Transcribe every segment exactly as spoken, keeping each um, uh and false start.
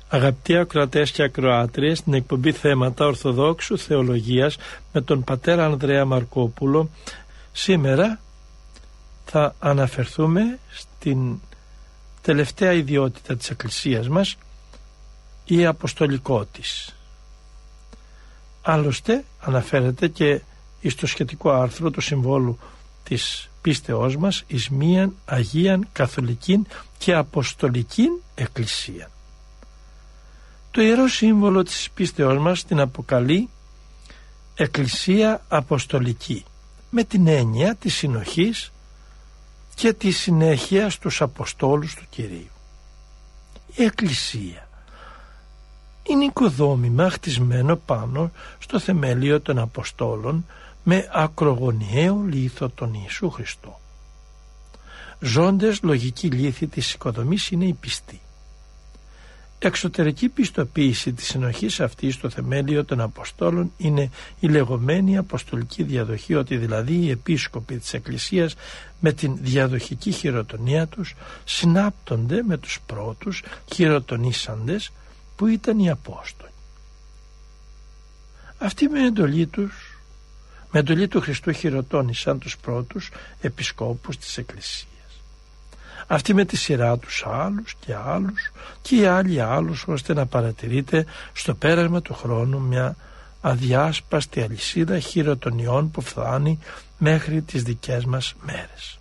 Αγαπητοί ακροατές και ακροάτριες, στην εκπομπή Θέματα Ορθοδόξου Θεολογίας με τον πατέρα Ανδρέα Μαρκόπουλο, σήμερα θα αναφερθούμε στην τελευταία ιδιότητα της Εκκλησίας μας, η αποστολικό της. Άλλωστε αναφέρεται και στο σχετικό άρθρο του συμβόλου της πίστεώς μας εις μίαν Αγίαν Καθολικήν και Αποστολικήν Εκκλησία. Το Ιερό Σύμβολο της πίστεώς μας την αποκαλεί Εκκλησία Αποστολική, με την έννοια της συνοχής και τη συνέχεια στους Αποστόλους του Κυρίου. Η Εκκλησία είναι οικοδόμημα χτισμένο πάνω στο θεμέλιο των Αποστόλων με ακρογωνιαίο λίθο τον Ιησού Χριστό. Ζώντες λογική λίθη της οικοδομής είναι η πιστή. Εξωτερική πιστοποίηση της συνοχής αυτής στο θεμέλιο των Αποστόλων είναι η λεγόμενη αποστολική διαδοχή, ότι δηλαδή οι επίσκοποι της Εκκλησίας με την διαδοχική χειροτονία τους συνάπτονται με τους πρώτους χειροτονήσαντες που ήταν οι Απόστολοι. Αυτοί με εντολή τους, με εντολή του Χριστού χειροτώνησαν τους πρώτους επισκόπους της Εκκλησίας. Αυτοί με τη σειρά τους άλλους και άλλους και οι άλλοι άλλους, ώστε να παρατηρείται στο πέρασμα του χρόνου μια αδιάσπαστη αλυσίδα χειροτονιών που φτάνει μέχρι τις δικές μας μέρες.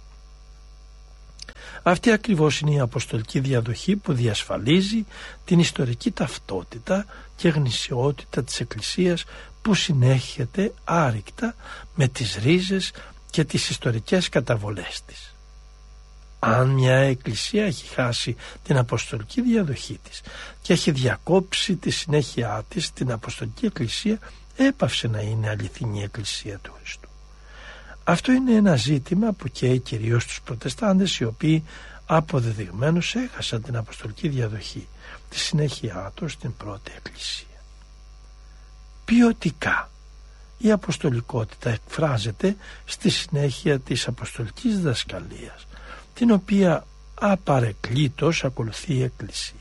Αυτή ακριβώς είναι η αποστολική διαδοχή που διασφαλίζει την ιστορική ταυτότητα και γνησιότητα της Εκκλησίας, που συνέχεται άρρηκτα με τις ρίζες και τις ιστορικές καταβολές της. Αν μια Εκκλησία έχει χάσει την αποστολική διαδοχή της και έχει διακόψει τη συνέχεια της, την αποστολική Εκκλησία έπαυσε να είναι αληθινή Εκκλησία του Χριστού. Αυτό είναι ένα ζήτημα που καίει κυρίως τους Προτεστάντες, οι οποίοι αποδεδειγμένως έχασαν την αποστολική διαδοχή, τη συνέχεια τους στην πρώτη Εκκλησία. Ποιοτικά η αποστολικότητα εκφράζεται στη συνέχεια της αποστολικής διδασκαλίας, την οποία απαρεκκλήτως ακολουθεί η Εκκλησία.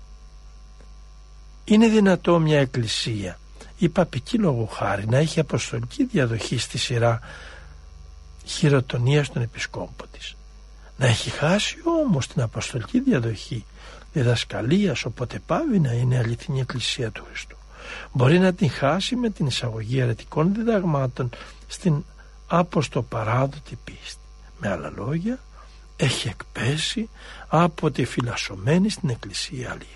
Είναι δυνατό μια Εκκλησία, η παπική λόγω χάρη, να έχει αποστολική διαδοχή στη σειρά χειροτονίας των επισκόπων της, να έχει χάσει όμως την αποστολική διαδοχή διδασκαλίας, οπότε πάβει να είναι αληθινή Εκκλησία του Χριστού? Μπορεί να την χάσει με την εισαγωγή αιρετικών διδαγμάτων στην αποστοπαράδοτη πίστη. Με άλλα λόγια, έχει εκπέσει από τη φυλασσομένη στην Εκκλησία αλήθεια.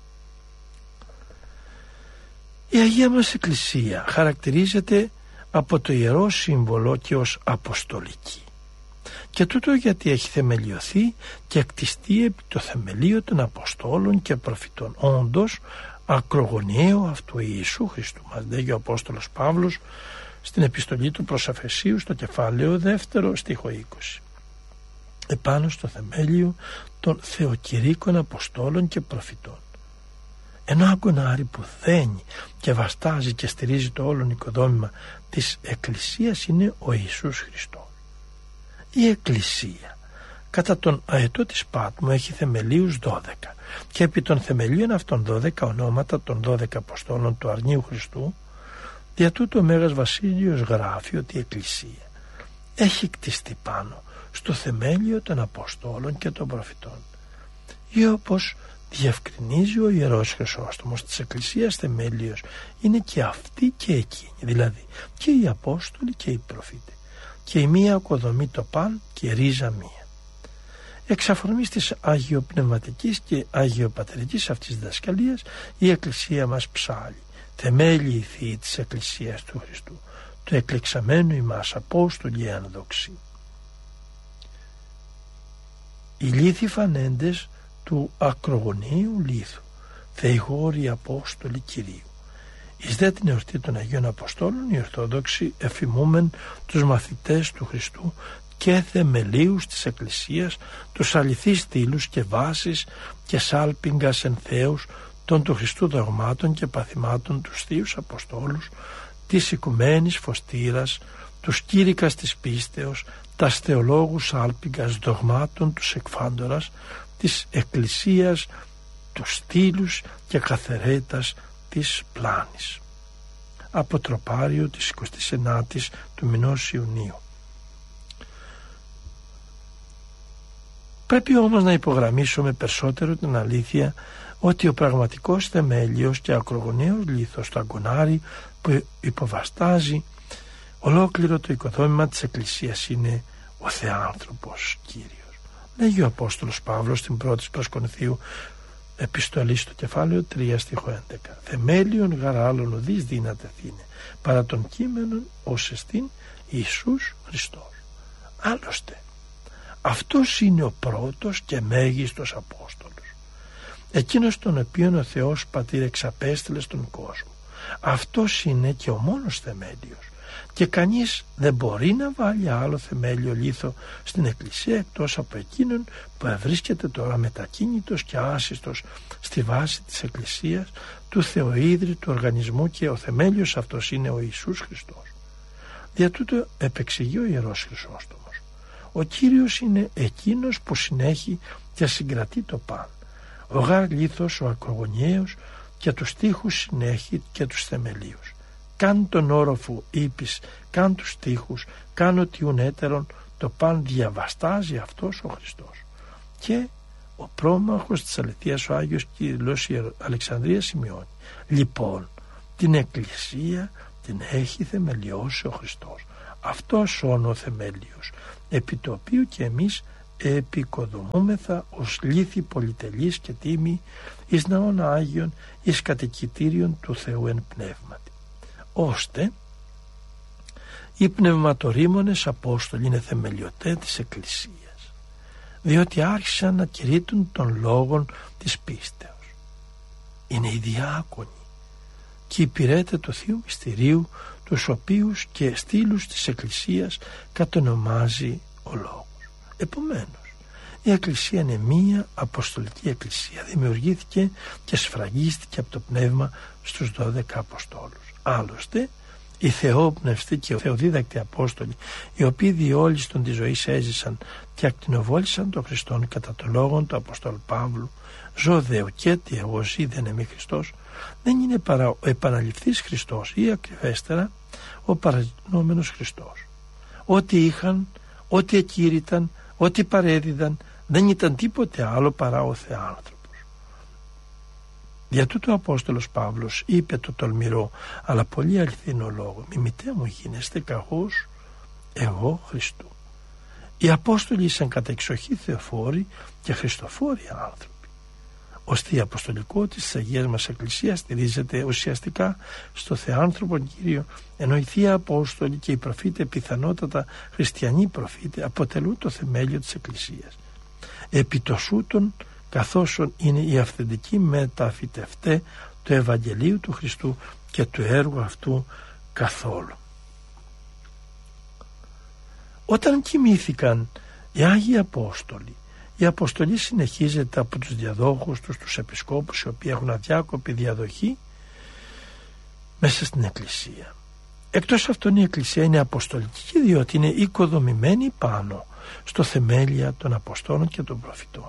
Η Αγία μας Εκκλησία χαρακτηρίζεται από το Ιερό Σύμβολο και ως αποστολική. Και τούτο γιατί έχει θεμελιωθεί και κτιστεί επί το θεμελίο των Αποστόλων και Προφητών. Όντως, ακρογωνιαίο αυτού Ιησού Χριστού, μας λέγει ο Απόστολος Παύλος στην επιστολή του προς Αφεσίους, στο κεφάλαιο δεύτερο στίχο είκοσι. Επάνω στο θεμέλιο των θεοκηρύκων Αποστόλων και Προφητών. Ενώ αγκονάρι που δένει και βαστάζει και στηρίζει το όλον οικοδόμημα της Εκκλησίας είναι ο Ιησούς Χριστός. Η Εκκλησία κατά τον αετό της Πάτμου έχει θεμελίους δώδεκα, και επί των θεμελίων αυτών δώδεκα ονόματα των δώδεκα Αποστόλων του Αρνίου Χριστού. Δια τούτο ο Μέγας Βασίλειος γράφει ότι η Εκκλησία έχει κτιστεί πάνω στο θεμέλιο των Αποστόλων και των Προφητών, ή όπως διευκρινίζει ο Ιερός Χρυσόστομος της Εκκλησίας θεμέλιος είναι και αυτή και εκείνη, δηλαδή και οι Απόστολοι και οι Προφήτες, και η μία οικοδομή το παν και ρίζα μία. Εξ αφορμής της αγιοπνευματικής και αγιοπατερικής αυτής διδασκαλίας, η Εκκλησία μας ψάλλει θεμέλιοι θείοι της Εκκλησίας του Χριστού, του εκλεξαμένου ημάς Απόστολοι εάν δοξή. Οι λίθοι φανέντες του ακρογωνίου λίθου, θεηγόροι Απόστολοι Κυρίου. Εις δε την εορτή των Αγίων Αποστόλων, οι Ορθόδοξοι εφημούμεν τους μαθητές του Χριστού και θεμελίους της Εκκλησίας, τους αληθείς στήλους και βάσεις και σάλπιγγας εν θέους των του Χριστού δογμάτων και παθημάτων τους Θείους Αποστόλους, της οικουμένης φωστήρας, τους κήρυκας της πίστεως, τας θεολόγους σάλπιγγας δογμάτων τους εκφάντορας, της Εκκλησίας τους στήλους και καθερέτας της πλάνης. Από τροπάριο της εικοστής ενάτης του μηνός Ιουνίου. Πρέπει όμως να υπογραμμίσουμε περισσότερο την αλήθεια ότι ο πραγματικός θεμέλιος και ακρογωνιαίος λίθος στο αγκονάρι που υποβαστάζει ολόκληρο το οικοδόμημα της Εκκλησίας είναι ο Θεάνθρωπος Κύριος. Λέγει ο Απόστολος Παύλος στην πρώτη προς Κορινθίου επιστολή στο κεφάλαιο τρία στίχο έντεκα. Θεμέλιον γαρ άλλον ουδείς δύναται θύνε παρά των κείμενων ως εστίν Ιησούς Χριστός. Άλλωστε αυτός είναι ο πρώτος και μέγιστος Απόστολος, εκείνος τον οποίον ο Θεός Πατήρ εξαπέστειλε στον κόσμο. Αυτός είναι και ο μόνος θεμέλιος και κανείς δεν μπορεί να βάλει άλλο θεμέλιο λίθο στην Εκκλησία εκτός από εκείνον που ευρίσκεται τώρα μετακίνητος και άσυστος στη βάση της Εκκλησίας, του Θεοίδρυ, του οργανισμού, και ο θεμέλιος αυτός είναι ο Ιησούς Χριστός. Δια τούτο επεξηγεί ο Ιερός Χρυσόστομος. Ο Κύριος είναι εκείνος που συνέχει και συγκρατεί το παν. Ο γάρ λίθος, ο ακρογωνιαίος, και τους τοίχους συνέχει και τους θεμελίους. Καν τον όροφο ύπης, καν τους τοίχους, καν ότι ουνέτερον, το παν διαβαστάζει αυτός ο Χριστός. Και ο πρόμαχος της αληθείας, ο Άγιος Κυρиллός Αλεξανδρίας, σημειώνει: λοιπόν, την Εκκλησία την έχει θεμελιώσει ο Χριστός. Αυτός όν ο θεμέλιος, επί το οποίο και εμείς επικοδομούμεθα ως λίθοι πολυτελείς και τίμοι εις ναών Άγιον, εις κατοικητήριον του Θεού εν πνεύματι, ώστε οι πνευματορίμονες Απόστολοι είναι θεμελιωτέ της Εκκλησίας, διότι άρχισαν να κηρύττουν των λόγων της πίστεως. Είναι οι διάκονοι και υπηρέτε του Θείου Μυστηρίου, τους οποίους και στήλους της Εκκλησίας κατονομάζει ο λόγος. Επομένως, η Εκκλησία είναι μία αποστολική Εκκλησία. Δημιουργήθηκε και σφραγίστηκε από το Πνεύμα στους δώδεκα Αποστόλους. Άλλωστε, οι θεόπνευστοι και οι θεοδίδακτοι Απόστολοι, οι οποίοι διόλιστον τη ζωή έζησαν και ακτινοβόλησαν τον Χριστόν κατά το λόγον του Αποστόλου Παύλου, ζω δεοκέτι εγώ ζει δεν εμεί Χριστός, δεν είναι παρά ο επαναληφθής Χριστός ή ακριβέστερα ο παραζητούμενος Χριστός. Ό,τι είχαν, ό,τι εκήρυταν, ό,τι παρέδιδαν δεν ήταν τίποτε άλλο παρά ο Θεάνθρωπος. Δια τούτο ο Απόστολος Παύλος είπε το τολμηρό αλλά πολύ αληθινό λόγο: μιμητέ μου γίνεστε καχώς εγώ Χριστού. Οι Απόστολοι ήσαν κατά εξοχή θεοφόροι και χριστοφόροι άνθρωποι. Ώστε η αποστολικότητα της Αγίας μας Εκκλησίας στηρίζεται ουσιαστικά στο Θεάνθρωπο Κύριο, ενώ οι Θεία Απόστολοι και οι προφήτε, πιθανότατα χριστιανοί προφήτε, αποτελούν το θεμέλιο της Εκκλησίας. Επί το σούτον, καθώς είναι οι αυθεντικοί μεταφυτευτέ του Ευαγγελίου του Χριστού και του έργου αυτού καθόλου. Όταν κοιμήθηκαν οι Άγιοι Απόστολοι, η αποστολή συνεχίζεται από τους διαδόχους τους, τους επισκόπους, οι οποίοι έχουν αδιάκοπη διαδοχή μέσα στην Εκκλησία. Εκτός αυτών η Εκκλησία είναι αποστολική, διότι είναι οικοδομημένη πάνω στο θεμέλια των Αποστόλων και των προφητών.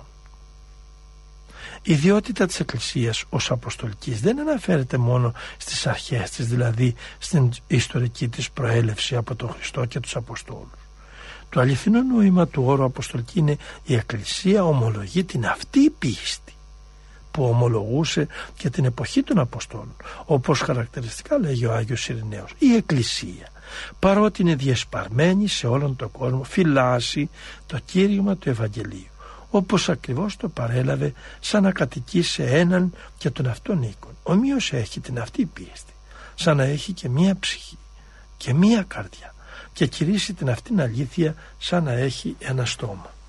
Η ιδιότητα της Εκκλησίας ως αποστολικής δεν αναφέρεται μόνο στις αρχές της, δηλαδή στην ιστορική της προέλευση από τον Χριστό και τους Αποστόλους. Το αληθινό νόημα του όρου αποστολική είναι η Εκκλησία ομολογεί την αυτή πίστη που ομολογούσε και την εποχή των Αποστόλων, όπως χαρακτηριστικά λέγει ο Άγιος Ιρηναίος. Η Εκκλησία, παρότι είναι διεσπαρμένη σε όλον τον κόσμο, φυλάσσει το κήρυγμα του Ευαγγελίου, όπως ακριβώς το παρέλαβε σαν να κατοικεί σε έναν και τον αυτόν οίκον. Ομοίως έχει την αυτή πίστη, σαν να έχει και μία ψυχή και μία καρδιά, και κηρύσσει την αυτήν αλήθεια σαν να έχει ένα στόμα.